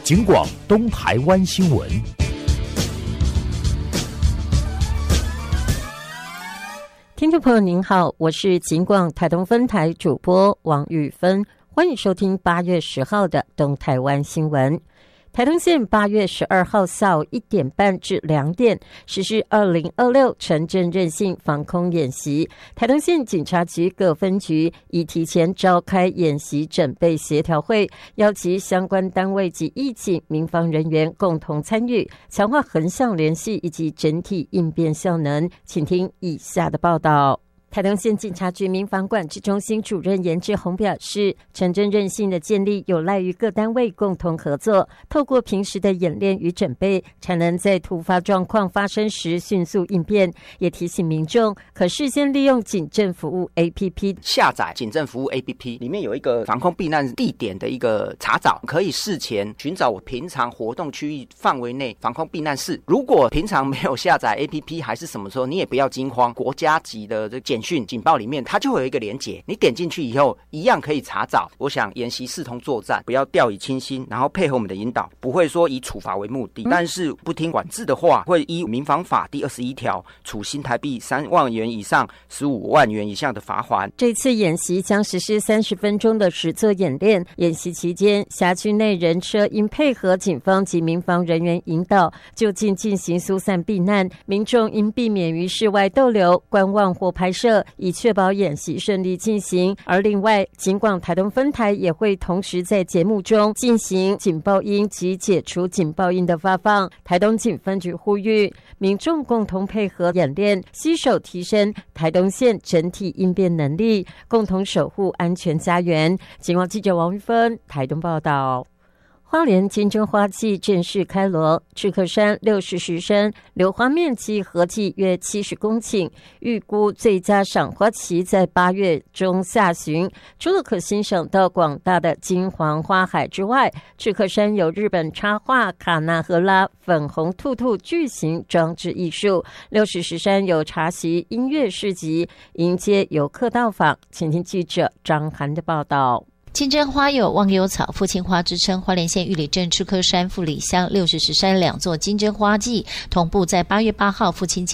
警广东台湾新闻。 听众朋友您好，我是警广台东分台主播王玉芬，欢迎收听8月10号的东台湾新闻。台东县8月12号下午1点半至2点实施2026城镇韧性防空演习。台东县警察局各分局已提前召开演习准备协调会，邀集相关单位及义警、民防人员共同参与，强化横向联系以及整体应变效能。请听以下的报道。台东县警察局民防管制中心主任严志宏表示，城镇韧性的建立有赖于各单位共同合作，透过平时的演练与准备，才能在突发状况发生时迅速应变。也提醒民众可事先利用警政服务 APP 下载警政服务 APP， 里面有一个防空避难地点的一个查找，可以事前寻找我平常活动区域范围内防空避难室。如果平常没有下载 APP 还是什么时候，你也不要惊慌，国家级的这简讯警报里面它就会有一个连结，你点进去以后一样可以查找。我想演习视同作战，不要掉以轻心，然后配合我们的引导，不会说以处罚为目的，但是不听管制的话，会依民防法第21条处新台币3万元以上15万元以下的罚锾。 这次演习将实施30分钟的实作演练，演习期间辖区内人车应配合警方及民防人员引导就近进行疏散避难，民众应避免于室外逗留、观望或拍摄，以确保演习顺利进行。而另外，警广台东分台也会同时在节目中进行警报音及解除警报音的发放。台东警分局呼吁民众共同配合演练，携手提升台东县整体应变能力，共同守护安全家园。警广记者王玉芬台东报道。花莲金针花季正式开锣，赤科山60石山柳花面积合计约70公顷，预估最佳赏花期在8月中下旬。除了可欣赏到广大的金黄花海之外，赤科山有日本插画卡纳赫拉粉红兔兔巨型装置艺术，60石山有茶席音乐市集，迎接游客到访。请听记者张涵的报道。 金针花有忘忧草、父亲花之称，花莲县玉里镇赤科山、富里乡60石山2座金针花季同步在8月8号父亲节